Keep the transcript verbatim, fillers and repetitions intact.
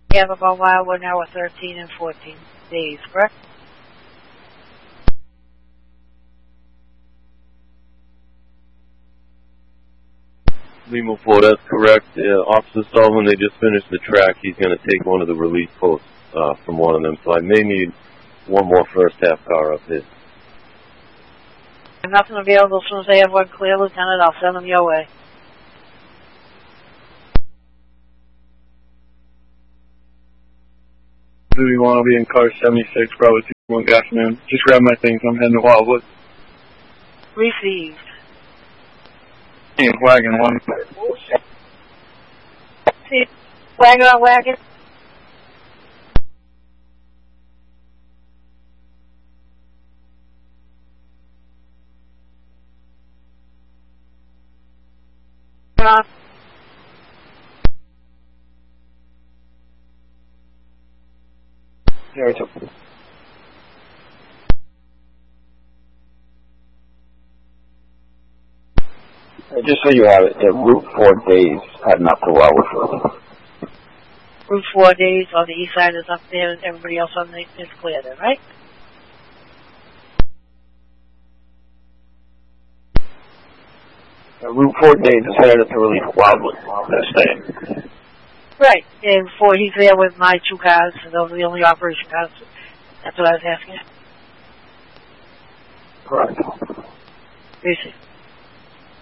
We have about Wildwood now at thirteen and fourteen days, correct? Lima four, that's correct. Uh, Officer Sullivan, they just finished the track. He's going to take one of the relief posts uh, from one of them, so I may need one more first half car up here. Nothing available. As soon as they have one clear, Lieutenant, I'll send them your way. Do you want to be in car seventy-six, Bravo two one, good afternoon. Just grab my things, I'm heading to Wildwood. Received. And wagon one. See, wagon on wagon. Uh, Zero two. Just so you have it, the Route four days heading up to Wildwood. Route four days on the east side is up there, and everybody else on the is clear then, right? The Route four days is headed to relief Wildwood. That's staying. Right, and before he's there with my two cars, and those are the only operation cars. That's what I was asking. Correct. Received.